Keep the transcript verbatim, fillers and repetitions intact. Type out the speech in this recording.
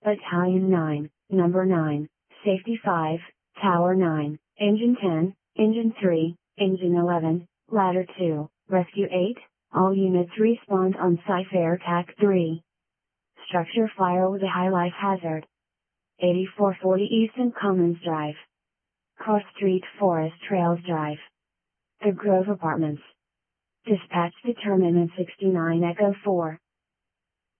Battalion nine, Number nine, Safety five, Tower nine, Engine ten, Engine three, Engine eleven, Ladder two, Rescue eight, all units respawned on site Air Attack three. Structure fire with a high life hazard. eighty-four forty Eastern Commons Drive. Car Street Forest Trails Drive. The Grove Apartments. Dispatch determinant sixty-nine Echo four.